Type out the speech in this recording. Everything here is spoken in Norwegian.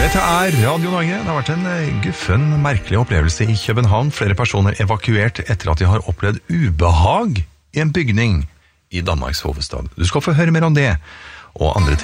Dette Radio Norge. Det har vært en guffen, merkelig opplevelse i København. Flere personer evakuert etter at de har opplevd ubehag i en bygning i Danmarks hovedstad. Du skal få høre mer om det og andre ting.